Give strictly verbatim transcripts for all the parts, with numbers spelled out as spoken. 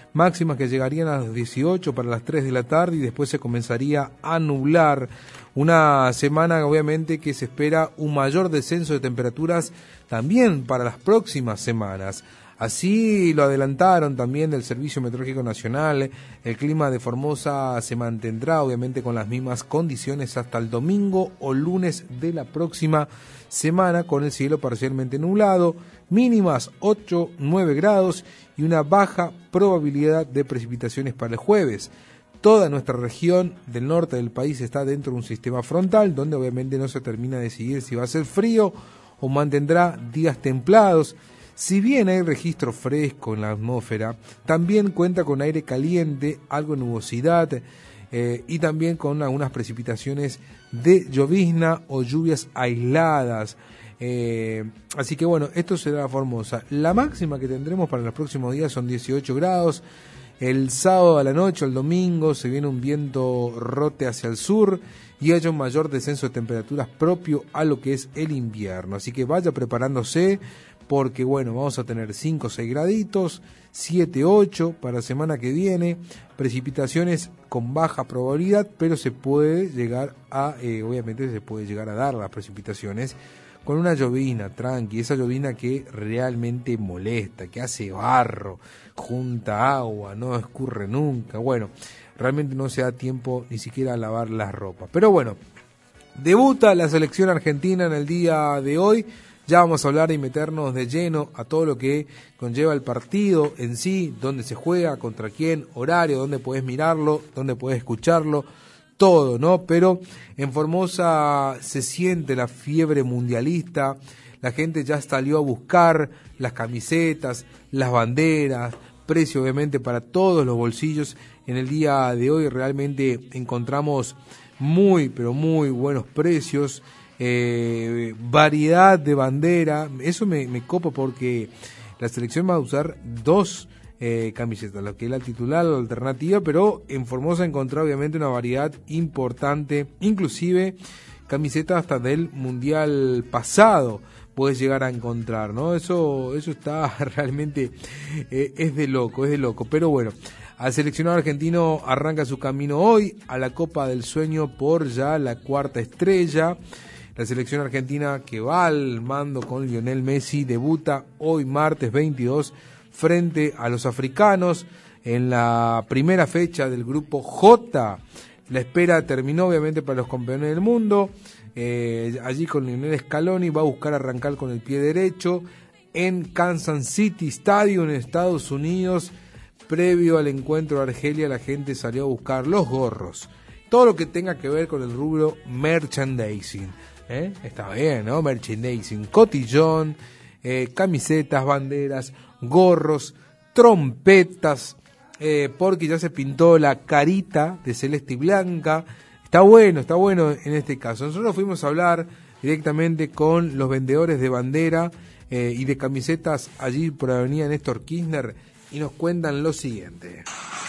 máximas que llegarían a los dieciocho para las tres de la tarde y después se comenzaría a nublar. Una semana obviamente que se espera un mayor descenso de temperaturas también para las próximas semanas. Así lo adelantaron también del Servicio Meteorológico Nacional. El clima de Formosa se mantendrá obviamente con las mismas condiciones hasta el domingo o lunes de la próxima semana, con el cielo parcialmente nublado, mínimas ocho, nueve grados y una baja probabilidad de precipitaciones para el jueves. Toda nuestra región del norte del país está dentro de un sistema frontal, donde obviamente no se termina de decidir si va a ser frío o mantendrá días templados. Si bien hay registro fresco en la atmósfera, también cuenta con aire caliente, algo de nubosidad eh, y también con algunas precipitaciones de llovizna o lluvias aisladas. Eh, así que bueno, esto será Formosa. La máxima que tendremos para los próximos días son dieciocho grados. El sábado a la noche, el domingo, se viene un viento rote hacia el sur y haya un mayor descenso de temperaturas propio a lo que es el invierno. Así que vaya preparándose, porque bueno, vamos a tener cinco o seis graditos, siete, ocho para la semana que viene, precipitaciones con baja probabilidad, pero se puede llegar a, eh, obviamente se puede llegar a dar las precipitaciones con una llovizna tranqui, esa llovizna que realmente molesta, que hace barro, junta agua, no escurre nunca, bueno, realmente no se da tiempo ni siquiera a lavar las ropas. Pero bueno, debuta la selección argentina en el día de hoy. Ya vamos a hablar y meternos de lleno a todo lo que conlleva el partido en sí, dónde se juega, contra quién, horario, dónde podés mirarlo, dónde podés escucharlo, todo, ¿no? Pero en Formosa se siente la fiebre mundialista, la gente ya salió a buscar las camisetas, las banderas, precio obviamente para todos los bolsillos. En el día de hoy realmente encontramos muy, pero muy buenos precios. Eh, variedad de bandera, eso me, me copa porque la selección va a usar dos eh, camisetas, lo que es la titular, la alternativa, pero en Formosa encontré obviamente una variedad importante, inclusive camisetas hasta del mundial pasado puedes llegar a encontrar, ¿no? Eso, eso está realmente, eh, es de loco, es de loco, pero bueno. Al seleccionado argentino arranca su camino hoy a la Copa del Sueño por ya la cuarta estrella. La selección argentina que va al mando con Lionel Messi debuta hoy martes veintidós frente a los africanos en la primera fecha del grupo J. La espera terminó obviamente para los campeones del mundo. Eh, allí con Lionel Scaloni va a buscar arrancar con el pie derecho en Kansas City Stadium en Estados Unidos. Previo al encuentro de Argelia, la gente salió a buscar los gorros, todo lo que tenga que ver con el rubro merchandising. ¿Eh? Está bien, ¿no? Merchandising, cotillón, eh, camisetas, banderas, gorros, trompetas, eh, porque ya se pintó la carita de celeste y blanca. Está bueno, está bueno en este caso. Nosotros fuimos a hablar directamente con los vendedores de bandera eh, y de camisetas allí por Avenida Néstor Kirchner y nos cuentan lo siguiente.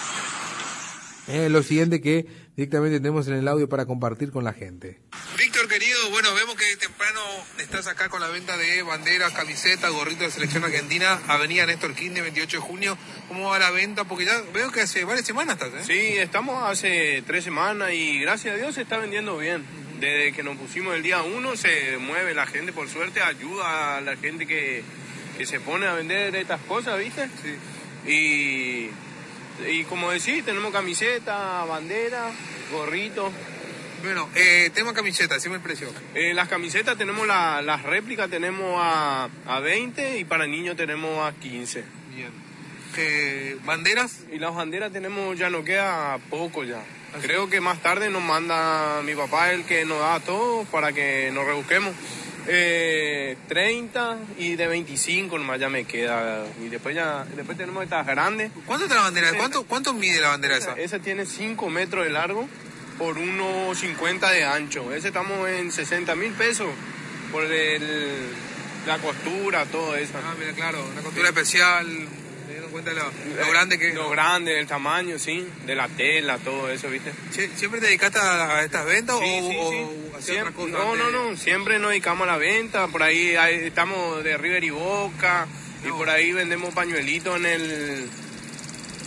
Eh, lo siguiente que directamente tenemos en el audio para compartir con la gente. Víctor, querido, bueno, vemos que temprano estás acá con la venta de banderas, camisetas, gorritos de selección argentina, Avenida Néstor Kirchner, veintiocho de junio. ¿Cómo va la venta? Porque ya veo que hace varias semanas estás, ¿eh? Sí, estamos hace tres semanas y gracias a Dios se está vendiendo bien. Desde que nos pusimos el día uno se mueve la gente, por suerte, ayuda a la gente que, que se pone a vender estas cosas, ¿viste? Sí. Y... Y como decís, tenemos camiseta, bandera, gorrito. Bueno, eh, tema camiseta, decime el precio. Eh, las camisetas tenemos la, las réplicas, tenemos a, a veinte y para niños tenemos a quince. Bien. Eh, ¿Banderas? Y las banderas tenemos, ya no queda poco ya. ¿Así? Creo que más tarde nos manda mi papá el que nos da todo para que nos rebusquemos. Eh, treinta y de veinticinco nomás ya me queda. Y después ya después tenemos estas grandes. ¿Cuánto está la bandera? ¿Cuánto, cuánto mide la bandera esa? Esa, esa tiene cinco metros de largo por uno cincuenta de ancho. Ese estamos en sesenta mil pesos por el, la costura, todo eso. Ah, mira, claro, una costura especial, teniendo en cuenta lo, lo grande que es. Lo grande, el tamaño, sí, de la tela, todo eso, ¿viste? ¿Siempre te dedicaste a, a estas ventas sí, o, sí, o sí. hacías otra cosa? No, no, no, siempre nos dedicamos a la venta, por ahí hay, estamos de River y Boca, no. Y por ahí vendemos pañuelitos en el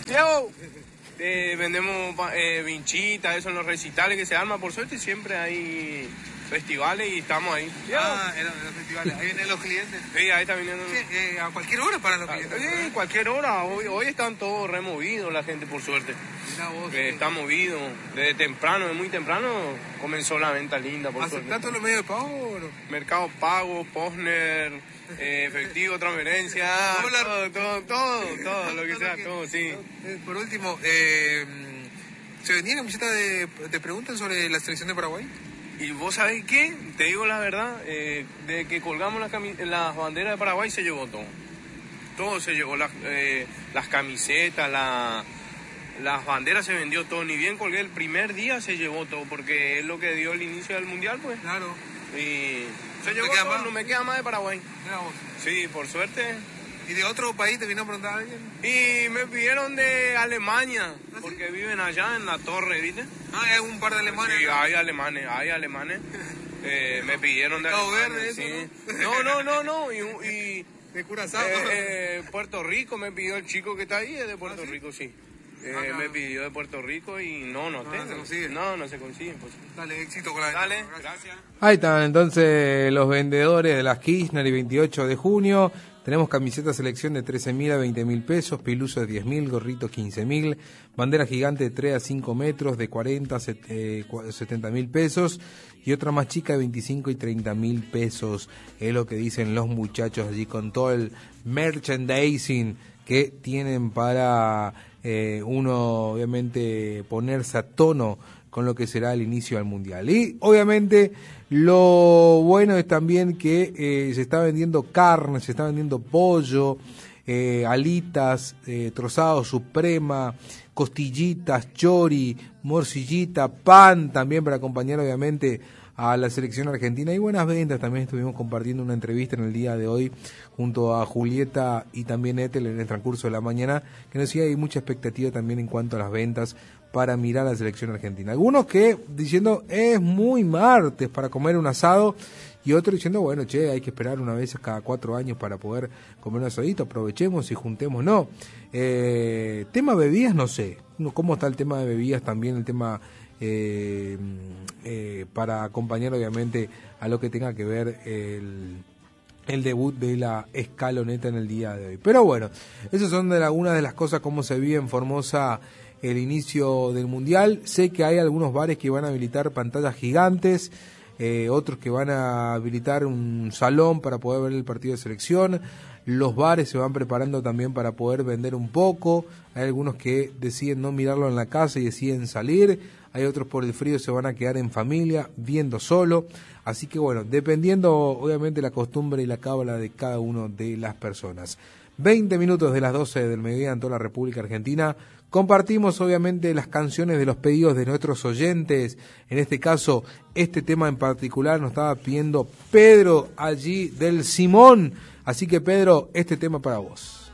Diego, eh, vendemos eh, vinchitas, eso en los recitales que se arman. Por suerte siempre hay festivales y estamos ahí. Ah, en los, en los festivales. Ahí vienen los clientes. Sí, ahí está viniendo. Sí, eh, a cualquier hora para los clientes. Sí, cualquier hora. Hoy, hoy están todos removidos la gente, por suerte. Mira vos. Eh, está movido. Desde temprano, de muy temprano, comenzó la venta linda, por suerte. ¿Aceptás todos los medios de pago o no? Mercado Pago, Postner, eh, efectivo, transferencia, todo, todo, todo, todo, lo que sea, todo, sí. Por último, eh, ¿se vendían camisetas de... te preguntan sobre la selección de Paraguay? Y vos sabés qué, te digo la verdad, eh, de que colgamos las, cami- las banderas de Paraguay se llevó todo. Todo se llevó, las, eh, las camisetas, la, las banderas se vendió todo. Ni bien colgué el primer día se llevó todo, porque es lo que dio el inicio del mundial, pues. Claro. Y se llevó queda todo, más? no me queda más de Paraguay. Mira vos. Sí, por suerte. ¿Y de otro país te vino a preguntar a alguien? Y me pidieron de Alemania, porque viven allá en la torre, ¿viste? Ah, hay un par de alemanes. Sí, hay alemanes, hay alemanes. Eh, me pidieron de Cabo Alemania, Verde, sí. eso, No, no, no, no. Y, y De Curazao. eh, eh, Puerto Rico me pidió el chico que está ahí, es de Puerto ¿Ah, sí? Rico, sí. Eh, Ah, claro. Me pidió de Puerto Rico y no, no, No, tengo. no se consigue. No, no se consigue. Pues. Dale, éxito con la venta. Dale, Gracias. gracias. Ahí están entonces los vendedores de las Kirchner y veintiocho de junio. Tenemos camiseta selección de trece mil a veinte mil pesos, piluso de diez mil, gorrito quince mil, bandera gigante de tres a cinco metros de cuarenta a setenta mil pesos y otra más chica de veinticinco y treinta mil pesos. Es lo que dicen los muchachos allí con todo el merchandising que tienen para eh, uno obviamente ponerse a tono con lo que será el inicio del Mundial. Y obviamente lo bueno es también que eh, se está vendiendo carne, se está vendiendo pollo, eh, alitas, eh, trozado suprema, costillitas, chori, morcillita, pan también para acompañar obviamente a la selección argentina y buenas ventas. También estuvimos compartiendo una entrevista en el día de hoy junto a Julieta y también Ethel en el transcurso de la mañana, que nos decía hay mucha expectativa también en cuanto a las ventas para mirar a la selección argentina. Algunos que diciendo es muy martes para comer un asado y otros diciendo bueno, che, hay que esperar una vez cada cuatro años para poder comer un asadito, aprovechemos y juntemos. No, eh, tema bebidas no sé, cómo está el tema de bebidas también, el tema eh, eh, para acompañar obviamente a lo que tenga que ver el... el debut de la escaloneta en el día de hoy. Pero bueno, esas son de algunas de las cosas como se vive en Formosa el inicio del Mundial. Sé que hay algunos bares que van a habilitar pantallas gigantes, eh, otros que van a habilitar un salón para poder ver el partido de selección. Los bares se van preparando también para poder vender un poco. Hay algunos que deciden no mirarlo en la casa y deciden salir. Hay otros por el frío se van a quedar en familia, viendo solo. Así que bueno, dependiendo obviamente la costumbre y la cábala de cada uno de las personas. veinte minutos de las doce del mediodía en toda la República Argentina. Compartimos obviamente las canciones de los pedidos de nuestros oyentes. En este caso, este tema en particular nos estaba pidiendo Pedro allí del Simón. Así que Pedro, este tema para vos.